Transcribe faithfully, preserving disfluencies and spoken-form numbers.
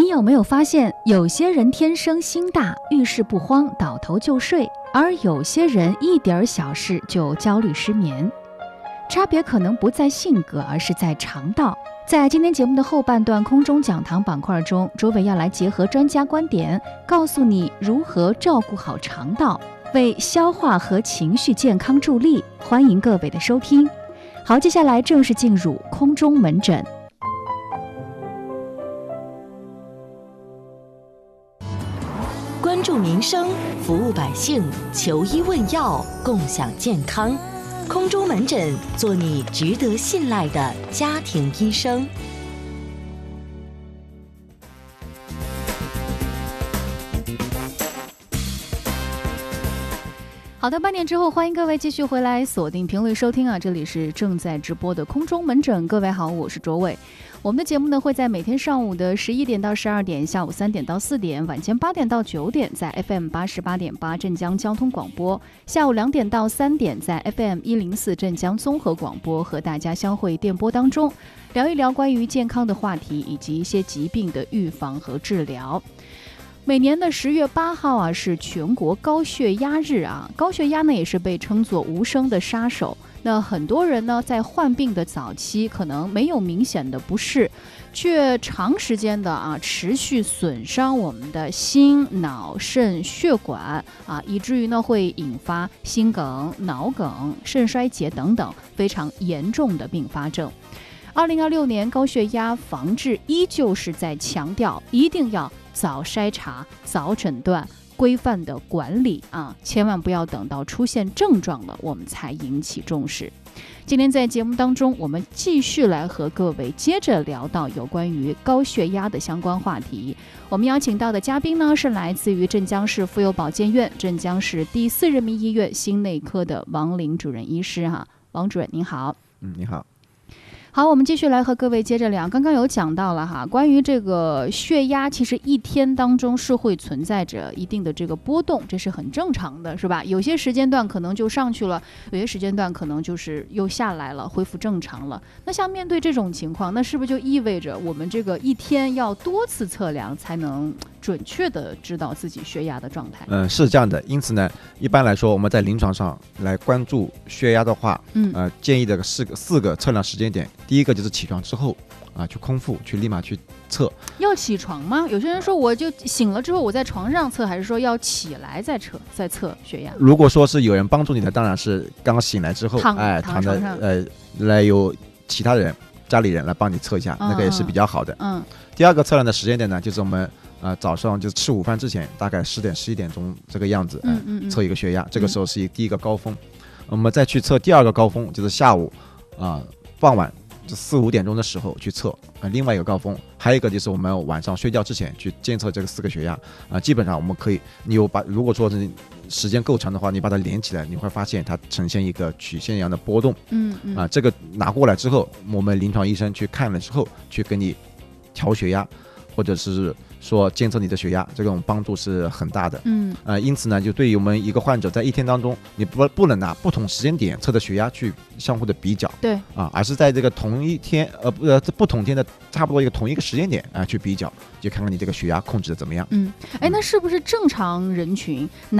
有没有发现，有些人天生心大，遇事不慌，倒头就睡，而有些人一点小事就焦虑失眠？差别可能不在性格，而是在肠道。在今天节目的后半段空中讲堂板块中，卓伟要来结合专家观点，告诉你如何照顾好肠道，为消化和情绪健康助力。欢迎各位的收听。好，接下来正式进入空中门诊。 关注民生，服务百姓，求医问药，共享健康。空中门诊，做你值得信赖的家庭医生。 好的，半点之后，欢迎各位继续回来锁定频率收听啊！这里是正在直播的空中门诊，各位好，我是卓伟。我们的节目呢会在每天上午的十一点到十二点，下午三点到四点，晚间八点到九点，在 F M 八十八点八镇江交通广播；下午两点到三点，在 F M 一零四镇江综合广播和大家相会电波当中，聊一聊关于健康的话题以及一些疾病的预防和治疗。每年的十月八号啊，是全国高血压日啊。高血压呢，也是被称作无声的杀手。那很多人呢，在患病的早期，可能没有明显的不适，却长时间的啊，持续损伤我们的心、脑、肾、血管啊，以至于呢，会引发心梗、脑梗、肾衰竭等等非常严重的并发症。二零二六年高血压防治依旧是在强调，一定要早筛查、早诊断、规范的管理啊，千万不要等到出现症状了，我们才引起重视。今天在节目当中，我们继续来和各位接着聊到有关于高血压的相关话题。我们邀请到的嘉宾呢，是来自于镇江市妇幼保健院、镇江市第四人民医院心内科的王林主任医师哈。王主任您好。 嗯，你好。 好，我们继续来和各位接着聊。刚刚有讲到了哈，关于这个血压，其实一天当中是会存在着一定的这个波动，这是很正常的，是吧？有些时间段可能就上去了，有些时间段可能就是又下来了，恢复正常了。那像面对这种情况，那是不是就意味着我们这个一天要多次测量才能准确的知道自己血压的状态？ 嗯，是这样的。因此呢，一般来说我们在临床上来关注血压的话，嗯，呃，建议的四个四个测量时间点。第一个就是起床之后啊，去空腹，去立马去测。 要起床吗？有些人说我就醒了之后我在床上测，还是说要起来再测再测血压？ 如果说是有人帮助你的，当然是刚醒来之后， 躺哎，躺在呃，来有其他人家里人来帮你测一下，嗯、那个也是比较好的。嗯。第二个测量的时间点呢，就是我们呃早上就是吃午饭之前，大概十点十一点钟这个样子，呃、嗯嗯嗯测一个血压，这个时候是第一个高峰。嗯、我们再去测第二个高峰，就是下午啊、呃、傍晚。四五点钟的时候去测，呃，另外一个高峰，还有一个就是我们晚上睡觉之前去监测这个四个血压，啊、呃，基本上我们可以，你有把如果说是时间够长的话，你把它连起来，你会发现它呈现一个曲线一样的波动，嗯嗯，啊、呃，这个拿过来之后，我们临床医生去看了之后，去给你调血压，或者是说监测你的血压，这种帮助是很大的。嗯，呃，因此呢，就对于我们一个患者在一天当中，你不不能拿不同时间点测的血压去相互的比较， 对， 啊，而是在这个同一天，呃不呃不同天的差不多一个同一个时间点啊、呃、去比较，就看看你这个血压控制的怎么样。 嗯，哎，那是不是正常人群拿